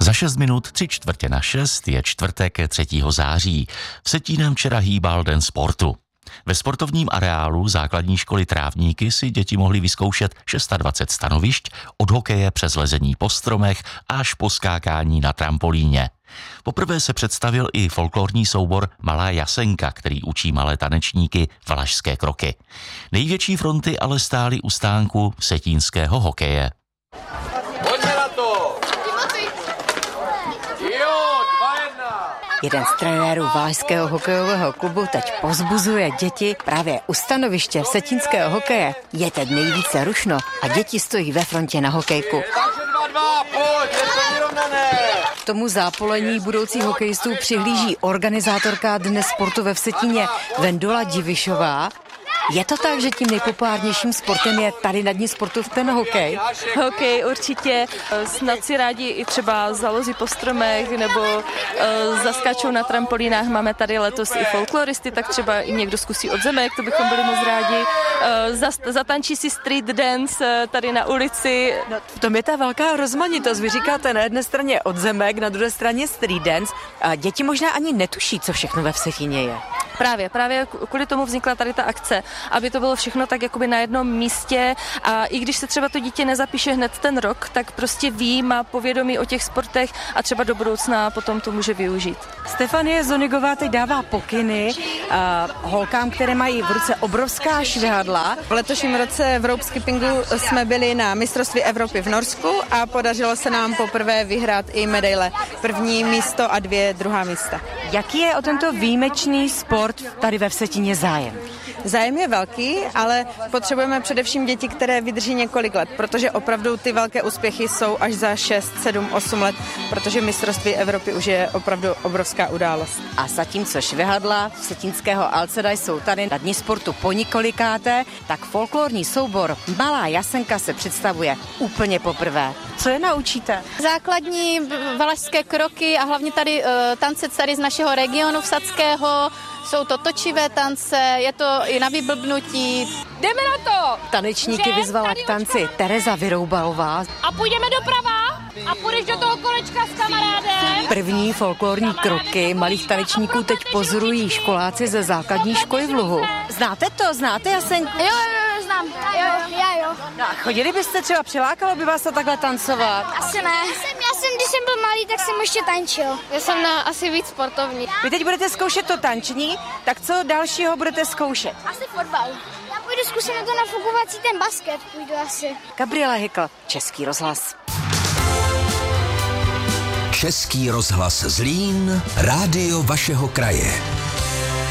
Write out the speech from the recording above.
Za 6 minut 3/4 je čtvrtek 3. září. V Vsetínem včera hýbal Den sportu. Ve sportovním areálu základní školy Trávníky si děti mohly vyzkoušet 26 stanovišť, od hokeje přes lezení po stromech až po skákání na trampolíně. Poprvé se představil i folklorní soubor Malá Jasenka, který učí malé tanečníky valašské kroky. Největší fronty ale stály u stánku vsetínského hokeje. Pojďme na to! Jo, 2-1! Jeden z trenérů valašského hokejového klubu teď povzbuzuje děti právě u stanoviště vsetínského hokeje. Je teď nejvíce rušno a děti stojí ve frontě na hokejku. Takže 2-2, pojď, je to vyrovnané! K tomu zápolení budoucích hokejistů přihlíží organizátorka Dne sportu ve Vsetíně Vendola Divišová. Je to tak, že tím nejpopulárnějším sportem je tady na Dni sportu ten hokej? Hokej určitě, snad si rádi i třeba zalozí po stromech nebo zaskáčou na trampolínách. Máme tady letos i folkloristy, tak třeba i někdo zkusí od zemek, to bychom byli moc rádi. Zatančí si street dance tady na ulici. No, v tom je ta velká rozmanitost. Vy říkáte na jedné straně od zemek, na druhé straně street dance. A děti možná ani netuší, co všechno ve Vsetíně je. Právě kvůli tomu vznikla tady ta akce, aby to bylo všechno tak jakoby na jednom místě a i když se třeba to dítě nezapíše hned ten rok, tak prostě ví, má povědomí o těch sportech a třeba do budoucna potom to může využít. Stefanie Zonigová teď dává pokyny holkám, které mají v ruce obrovská švihadla. V letošním roce v ropeskippingu jsme byli na mistrovství Evropy v Norsku a podařilo se nám poprvé vyhrát i medaile. První místo a 2 druhá místa. Jaký je o tento výjimečný sport tady ve Vsetíně zájem? Zájem je velký, ale potřebujeme především děti, které vydrží několik let, protože opravdu ty velké úspěchy jsou až za 6, 7, 8 let, protože mistrovství Evropy už je opravdu obrovská událost. A zatímco švihadla vsetínského Alceda jsou tady na Dni sportu poněkolikáté, tak folklorní soubor Malá Jasenka se představuje úplně poprvé. Co je naučíte? Základní valašské kroky a hlavně tady tance tady z našeho regionu vsadského. Jsou to točivé tance, je to i na vyblbnutí. Jdeme na to! Tanečníky vyzvala k tanci Tereza Vyroubalová. A půjdeme doprava a půjdeš do toho kolečka s kamarádem. První folklorní kroky malých tanečníků teď pozorují školáci ze základní školy v Luhu. Znáte to? Znáte Jasenku? Jo, znám. Jo. No a chodili byste třeba, přilákalo by vás to takhle tancovat? Asi ne. Když jsem byl malý, tak jsem ještě tančil. Já jsem asi víc sportovní. Vy teď budete zkoušet to tančení, tak co dalšího budete zkoušet? Asi fotbal. Já půjdu zkusit na to nafukovací ten basket, půjdu asi. Gabriela Hykl, Český rozhlas. Český rozhlas Zlín, rádio vašeho kraje.